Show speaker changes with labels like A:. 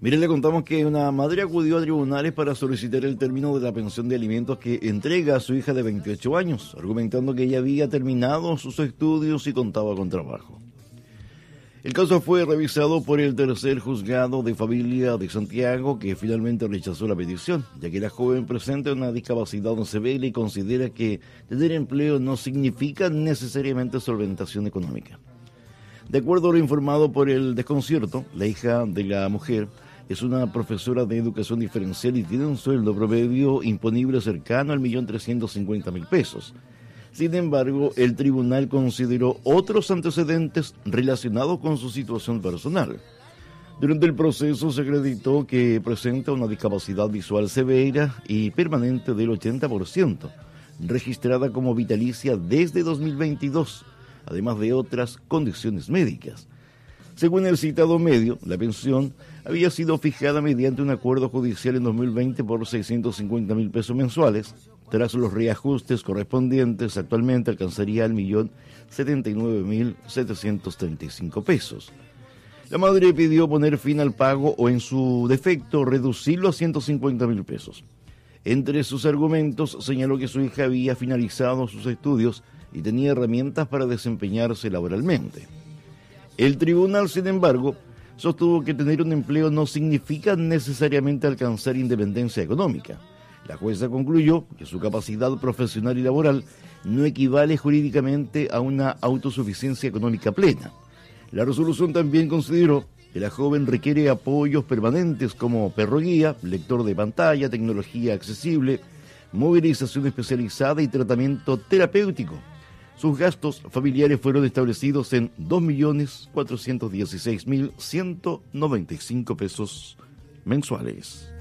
A: Mire, le contamos que una madre acudió a tribunales para solicitar el término de la pensión de alimentos que entrega a su hija de 28 años, argumentando que ella había terminado sus estudios y contaba con trabajo. El caso fue revisado por el tercer juzgado de familia de Santiago, que finalmente rechazó la petición, ya que la joven presenta una discapacidad severa y considera que tener empleo no significa necesariamente solventación económica. De acuerdo a lo informado por el Desconcierto, la hija de la mujer es una profesora de educación diferencial y tiene un sueldo promedio imponible cercano al 1.350.000 pesos. Sin embargo, el tribunal consideró otros antecedentes relacionados con su situación personal. Durante el proceso se acreditó que presenta una discapacidad visual severa y permanente del 80%, registrada como vitalicia desde 2022, además de otras condiciones médicas. Según el citado medio, la pensión había sido fijada mediante un acuerdo judicial en 2020 por 650.000 pesos mensuales. Tras los reajustes correspondientes, actualmente alcanzaría el 1.079.735 pesos. La madre pidió poner fin al pago o, en su defecto, reducirlo a 150.000 pesos. Entre sus argumentos, señaló que su hija había finalizado sus estudios y tenía herramientas para desempeñarse laboralmente. El tribunal, sin embargo, sostuvo que tener un empleo no significa necesariamente alcanzar independencia económica. La jueza concluyó que su capacidad profesional y laboral no equivale jurídicamente a una autosuficiencia económica plena. La resolución también consideró que la joven requiere apoyos permanentes como perro guía, lector de pantalla, tecnología accesible, movilización especializada y tratamiento terapéutico. Sus gastos familiares fueron establecidos en 2.416.195 pesos mensuales.